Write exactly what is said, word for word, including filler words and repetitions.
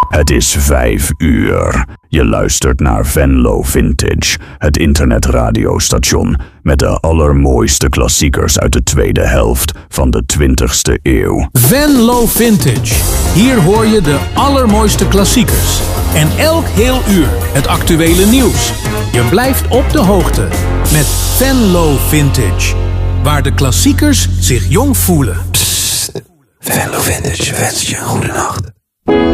Het is vijf uur. Je luistert naar Venlo Vintage, het internetradiostation met de allermooiste klassiekers uit de tweede helft van de twintigste eeuw. Venlo Vintage. Hier hoor je de allermooiste klassiekers. En elk heel uur het actuele nieuws. Je blijft op de hoogte met Venlo Vintage. Waar de klassiekers zich jong voelen. Psst, Venlo Vintage wenst je een goede nacht.